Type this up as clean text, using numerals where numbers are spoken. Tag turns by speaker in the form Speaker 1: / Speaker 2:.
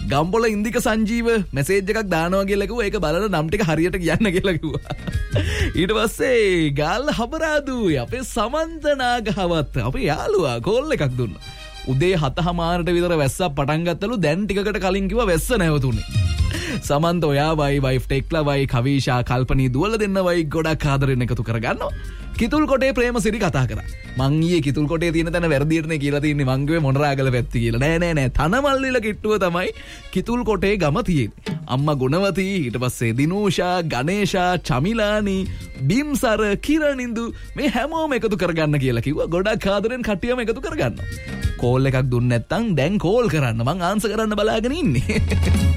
Speaker 1: Gampola Indika Sanjeewa message එකක් දානවා කියලා කිව්වා. ඒක බලලා නම් ටික හරියට කියන්න කියලා කිව්වා. ඊට පස්සේ ගාල්ල හබරාදුයි අපේ සමන්ත නාගහවත් අපේ යාළුවා කෝල් එකක් දුන්නා. උදේ 7:00ට විතර වැස්සක් පටන් ගත්තලු. දැන් ටිකකට කලින් කිව්වා වැස්ස නැවතුනේ. සමන්ත ඔයාවයි වයිෆ් ටෙක්ලාවයි කවිෂා කල්පනී දුවල දෙන්නවයි ගොඩක් ආදරෙන් එකතු කරගන්නවා. කිතුල් කොටේ ප්‍රේමසිරි කතා කරා. මං ඊයේ කිතුල් කොටේ තියෙන තැන වැරදියටනේ කියලා තින්නේ. මං කිව්වේ මොනරාගල පැත්ත කියලා. නෑ තනමල්ලිල කිට්ටුව තමයි කිතුල් කොටේ ගම තියෙන්නේ. අම්මා ගුණවති, ඊට පස්සේ දිනූෂා, ගණේෂා, චමිලානි, බිම්සර, කිරණින්දු මේ හැමෝම එකතු කරගන්න කියලා කිව්වා. ගොඩක් ආදරෙන් කට්ටියම එකතු කරගන්නවා. කෝල් එකක් දුන්නේ නැත්නම් දැන් කෝල් කරන්න. මං ආන්සර් කරන්න බලාගෙන ඉන්නේ.